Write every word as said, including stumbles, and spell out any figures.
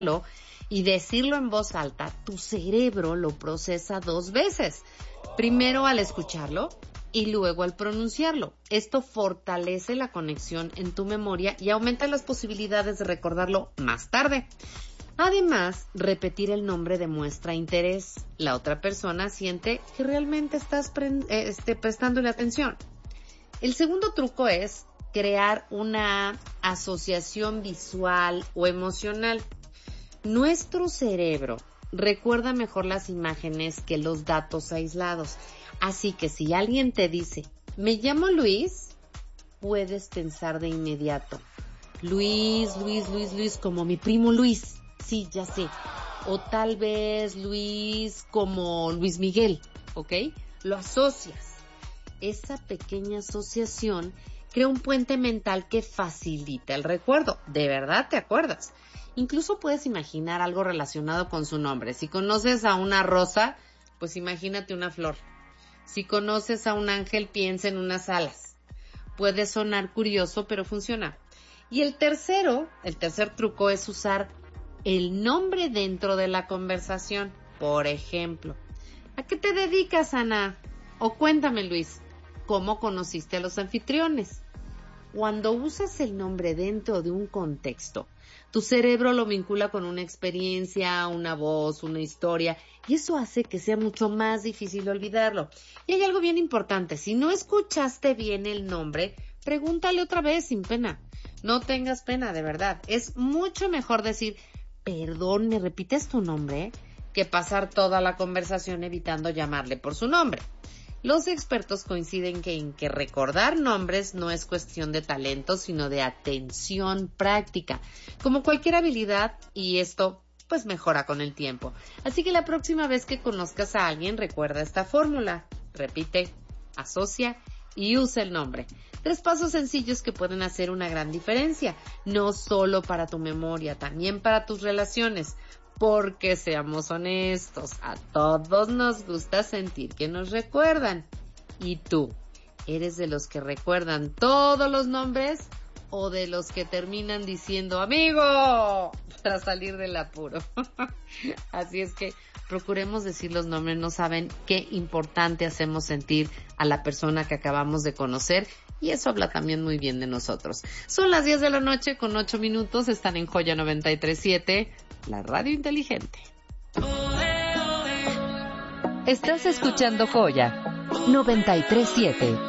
y decirlo en voz alta, tu cerebro lo procesa dos veces. Primero al escucharlo y luego al pronunciarlo. Esto fortalece la conexión en tu memoria y aumenta las posibilidades de recordarlo más tarde. Además, repetir el nombre demuestra interés. La otra persona siente que realmente estás pre- este, prestándole atención. El segundo truco es crear una asociación visual o emocional. Nuestro cerebro recuerda mejor las imágenes que los datos aislados. Así que si alguien te dice, me llamo Luis, puedes pensar de inmediato, Luis, Luis, Luis, Luis, como mi primo Luis. Sí, ya sé. O tal vez Luis como Luis Miguel, ¿ok? Lo asocias. Esa pequeña asociación crea un puente mental que facilita el recuerdo. ¿De verdad te acuerdas? Incluso puedes imaginar algo relacionado con su nombre. Si conoces a una rosa, pues imagínate una flor. Si conoces a un ángel, piensa en unas alas. Puede sonar curioso, pero funciona. Y el tercero, el tercer truco es usar el nombre dentro de la conversación. Por ejemplo, ¿a qué te dedicas, Ana? O cuéntame, Luis, ¿cómo conociste a los anfitriones? Cuando usas el nombre dentro de un contexto, tu cerebro lo vincula con una experiencia, una voz, una historia, y eso hace que sea mucho más difícil olvidarlo. Y hay algo bien importante, si no escuchaste bien el nombre, pregúntale otra vez sin pena. No tengas pena, de verdad. Es mucho mejor decir, perdón, ¿me repites tu nombre? Que pasar toda la conversación evitando llamarle por su nombre. Los expertos coinciden que en que recordar nombres no es cuestión de talento, sino de atención práctica, como cualquier habilidad, y esto pues mejora con el tiempo. Así que la próxima vez que conozcas a alguien, recuerda esta fórmula. Repite, asocia y usa el nombre. Tres pasos sencillos que pueden hacer una gran diferencia, no solo para tu memoria, también para tus relaciones. Porque seamos honestos, a todos nos gusta sentir que nos recuerdan. ¿Y tú? ¿Eres de los que recuerdan todos los nombres o de los que terminan diciendo amigo para salir del apuro? Así es que procuremos decir los nombres. No saben qué importante hacemos sentir a la persona que acabamos de conocer. Y eso habla también muy bien de nosotros. Son las diez de la noche con ocho minutos. Están en Joya noventa y tres punto siete, la radio inteligente. Estás escuchando Joya noventa y tres punto siete.